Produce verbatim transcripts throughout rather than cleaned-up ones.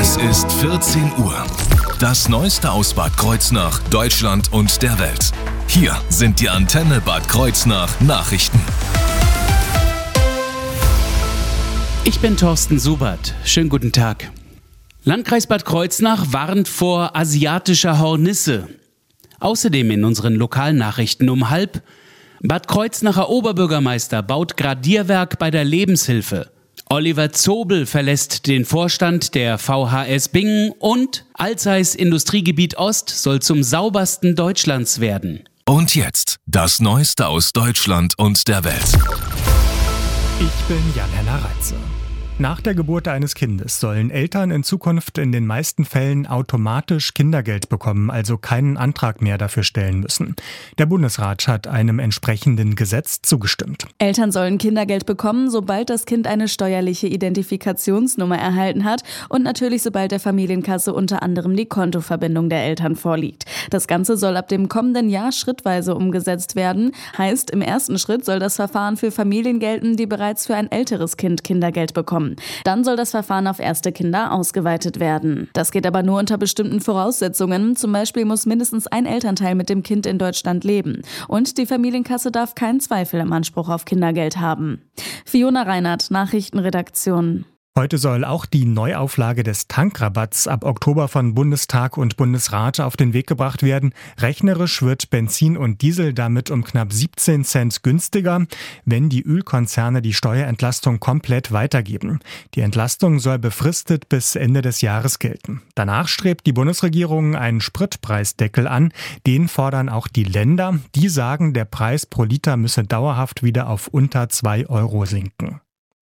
Es ist vierzehn Uhr. Das Neueste aus Bad Kreuznach, Deutschland und der Welt. Hier sind die Antenne Bad Kreuznach Nachrichten. Ich bin Thorsten Subert. Schönen guten Tag. Landkreis Bad Kreuznach warnt vor asiatischer Hornisse. Außerdem in unseren Lokalnachrichten um halb: Bad Kreuznacher Oberbürgermeister baut Gradierwerk bei der Lebenshilfe. Oliver Zobel verlässt den Vorstand der V H S Bingen und Alzeis Industriegebiet Ost soll zum saubersten Deutschlands werden. Und jetzt das Neueste aus Deutschland und der Welt. Ich bin Jan-Henner Reitze. Nach der Geburt eines Kindes sollen Eltern in Zukunft in den meisten Fällen automatisch Kindergeld bekommen, also keinen Antrag mehr dafür stellen müssen. Der Bundesrat hat einem entsprechenden Gesetz zugestimmt. Eltern sollen Kindergeld bekommen, sobald das Kind eine steuerliche Identifikationsnummer erhalten hat und natürlich sobald der Familienkasse unter anderem die Kontoverbindung der Eltern vorliegt. Das Ganze soll ab dem kommenden Jahr schrittweise umgesetzt werden. Heißt, im ersten Schritt soll das Verfahren für Familien gelten, die bereits für ein älteres Kind Kindergeld bekommen. Dann soll das Verfahren auf erste Kinder ausgeweitet werden. Das geht aber nur unter bestimmten Voraussetzungen. Zum Beispiel muss mindestens ein Elternteil mit dem Kind in Deutschland leben. Und die Familienkasse darf keinen Zweifel im Anspruch auf Kindergeld haben. Fiona Reinhardt, Nachrichtenredaktion. Heute soll auch die Neuauflage des Tankrabatts ab Oktober von Bundestag und Bundesrat auf den Weg gebracht werden. Rechnerisch wird Benzin und Diesel damit um knapp siebzehn Cent günstiger, wenn die Ölkonzerne die Steuerentlastung komplett weitergeben. Die Entlastung soll befristet bis Ende des Jahres gelten. Danach strebt die Bundesregierung einen Spritpreisdeckel an. Den fordern auch die Länder. Die sagen, der Preis pro Liter müsse dauerhaft wieder auf unter zwei Euro sinken.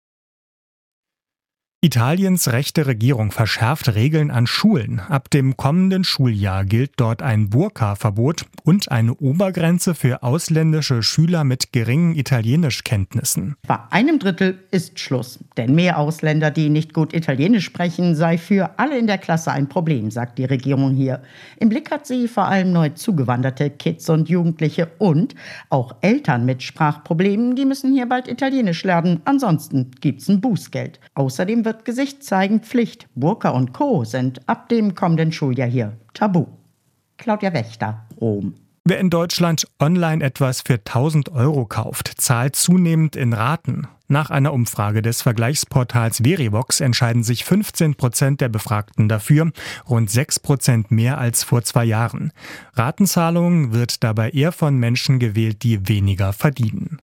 Italiens rechte Regierung verschärft Regeln an Schulen. Ab dem kommenden Schuljahr gilt dort ein Burka-Verbot und eine Obergrenze für ausländische Schüler mit geringen Italienischkenntnissen. Bei einem Drittel ist Schluss. Denn mehr Ausländer, die nicht gut Italienisch sprechen, sei für alle in der Klasse ein Problem, sagt die Regierung hier. Im Blick hat sie vor allem neu zugewanderte Kids und Jugendliche und auch Eltern mit Sprachproblemen, die müssen hier bald Italienisch lernen. Ansonsten gibt's ein Bußgeld. Außerdem wird Gesicht zeigen Pflicht. Burka und Co. sind ab dem kommenden Schuljahr hier tabu. Claudia Wächter, Rom. Wer in Deutschland online etwas für tausend Euro kauft, zahlt zunehmend in Raten. Nach einer Umfrage des Vergleichsportals Verivox entscheiden sich fünfzehn Prozent der Befragten dafür, rund sechs Prozent mehr als vor zwei Jahren. Ratenzahlung wird dabei eher von Menschen gewählt, die weniger verdienen.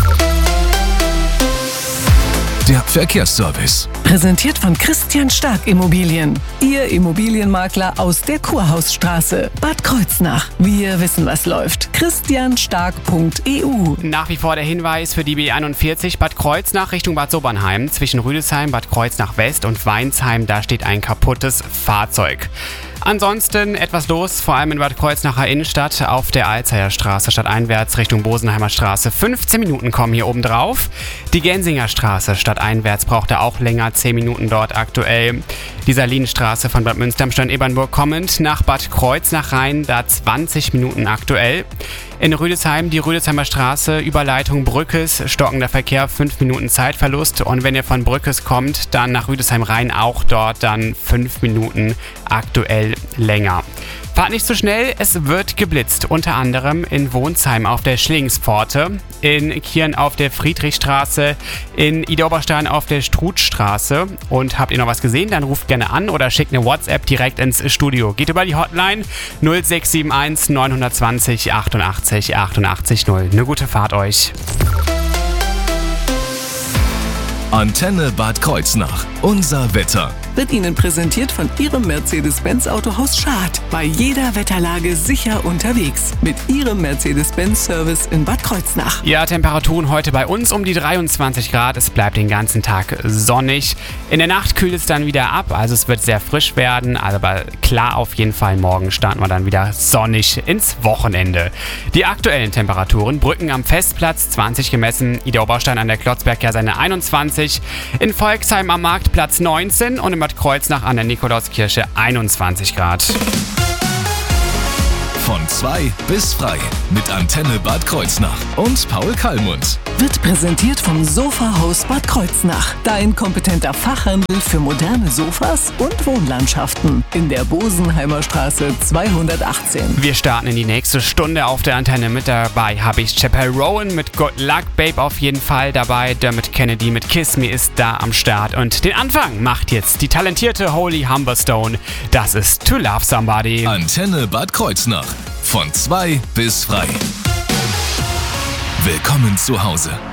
Der Verkehrsservice. Präsentiert von Christian Stark Immobilien. Ihr Immobilienmakler aus der Kurhausstraße. Bad Kreuznach. Wir wissen, was läuft. christian stark punkt e u. Nach wie vor der Hinweis für die B einundvierzig Bad Kreuznach Richtung Bad Sobernheim. Zwischen Rüdesheim, Bad Kreuznach West und Weinsheim, da steht ein kaputtes Fahrzeug. Ansonsten etwas los, vor allem in Bad Kreuznacher Innenstadt auf der Alzeier Straße stadteinwärts Richtung Bosenheimer Straße. fünfzehn Minuten kommen hier oben drauf. Die Gensinger Straße stadteinwärts braucht er auch länger, zehn Minuten dort aktuell. Die Salinenstraße von Bad Münster am Stand Ebernburg kommend nach Bad Kreuznach rein, da zwanzig Minuten aktuell. In Rüdesheim die Rüdesheimer Straße, Überleitung Brückes, stockender Verkehr, fünf Minuten Zeitverlust. Und wenn ihr von Brückes kommt, dann nach Rüdesheim rein, auch dort dann fünf Minuten aktuell länger. Fahrt nicht zu schnell, es wird geblitzt. Unter anderem in Wohnsheim auf der Schlingspforte, in Kirn auf der Friedrichstraße, in Idar-Oberstein auf der Struthstraße. Und habt ihr noch was gesehen, dann ruft gerne an oder schickt eine WhatsApp direkt ins Studio. Geht über die Hotline null sechs sieben eins neun zwei null achtundachtzig achtundachtzig null. Eine gute Fahrt euch. Antenne Bad Kreuznach. Unser Wetter. Wird Ihnen präsentiert von Ihrem Mercedes-Benz Autohaus Schad. Bei jeder Wetterlage sicher unterwegs. Mit Ihrem Mercedes-Benz-Service in Bad Kreuznach. Ja, Temperaturen heute bei uns um die dreiundzwanzig Grad. Es bleibt den ganzen Tag sonnig. In der Nacht kühlt es dann wieder ab. Also es wird sehr frisch werden. Aber klar, auf jeden Fall morgen starten wir dann wieder sonnig ins Wochenende. Die aktuellen Temperaturen: Brücken am Festplatz zwanzig gemessen. Idar-Oberstein an der Klotzberg-Kaserne einundzwanzig. In Volksheim am Marktplatz neunzehn und in Bad Kreuznach an der Nikolauskirche einundzwanzig Grad. Von zwei bis frei mit Antenne Bad Kreuznach und Paul Kallmund. wird präsentiert vom Sofahaus Bad Kreuznach. Dein kompetenter Fachhandel für moderne Sofas und Wohnlandschaften in der Bosenheimer Straße zweihundertachtzehn. Wir starten in die nächste Stunde auf der Antenne. Mit dabei habe ich Chappell Rowan mit Good Luck Babe auf jeden Fall dabei. Dermot Kennedy mit Kiss Me ist da am Start. Und den Anfang macht jetzt die talentierte Holy Humberstone. Das ist To Love Somebody. Antenne Bad Kreuznach. Von zwei bis frei. Willkommen zu Hause.